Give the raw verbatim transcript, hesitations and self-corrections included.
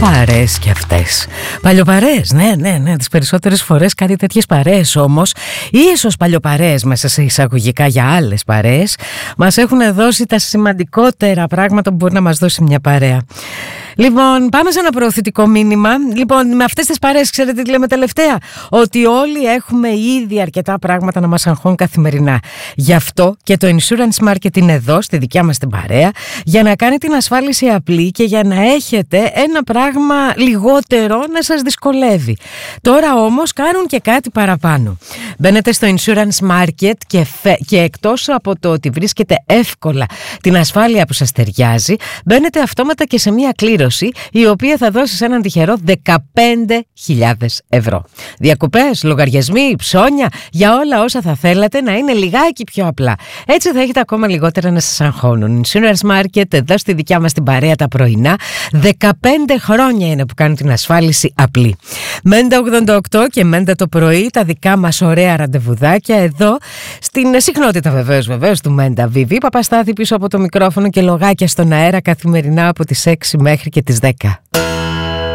Παρέες κι αυτές. Παλιοπαρέες, ναι, ναι, ναι. Τις περισσότερες φορές κάτι τέτοιες παρέες όμως, ή ίσως παλιοπαρέες μέσα σε εισαγωγικά για άλλες παρέες, μας έχουν δώσει τα σημαντικότερα πράγματα που μπορεί να μας δώσει μια παρέα. Λοιπόν, πάμε σε ένα προωθητικό μήνυμα. Λοιπόν, με αυτές τις παρέες, ξέρετε τι λέμε τελευταία? Ότι όλοι έχουμε ήδη αρκετά πράγματα να μας αγχώνουν καθημερινά. Γι' αυτό και το Insurance Market είναι εδώ, στη δικιά μας την παρέα, για να κάνει την ασφάλιση απλή και για να έχετε ένα πράγμα λιγότερο να σας δυσκολεύει. Τώρα όμως κάνουν και κάτι παραπάνω. Μπαίνετε στο Insurance Market και, φε... και εκτός από το ότι βρίσκετε εύκολα την ασφάλεια που σας ταιριάζει, μπαίνετε αυτόματα και σε μια κλήρωση η οποία θα δώσει σε έναν τυχερό δεκαπέντε χιλιάδες ευρώ. Διακοπές, λογαριασμοί, ψώνια, για όλα όσα θα θέλατε να είναι λιγάκι πιο απλά. Έτσι θα έχετε ακόμα λιγότερα να σας αγχώνουν. Insurance Market, εδώ στη δικιά μας την παρέα τα πρωινά, δεκαπέντε χρόνια είναι που κάνουν την ασφάλιση απλή. Μέντα ογδόντα οκτώ και Μέντα το πρωί, τα δικά μας ωραία ραντεβουδάκια εδώ, στην συχνότητα βεβαίως, βεβαίως του Μέντα Βιβί Παπαστάθη πίσω από το μικρόφωνο και λογάκια στον αέρα καθημερινά από τις έξι μέχρι και τις δέκα.